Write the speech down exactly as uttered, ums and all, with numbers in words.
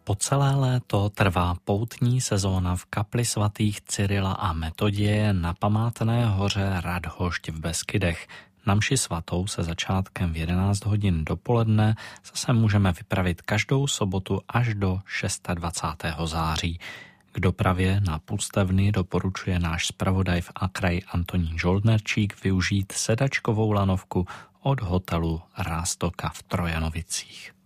Po celé léto trvá poutní sezóna v kapli svatých Cyrila a Metoděje na památné hoře Radhošť v Beskydech. Na mši svatou se začátkem v jedenáct hodin dopoledne zase můžeme vypravit každou sobotu až do dvacátého šestého září. K dopravě na pustevny doporučuje náš zpravodaj v Akraji Antonín Žoldnerčík využít sedačkovou lanovku od hotelu Rástoka v Trojanovicích.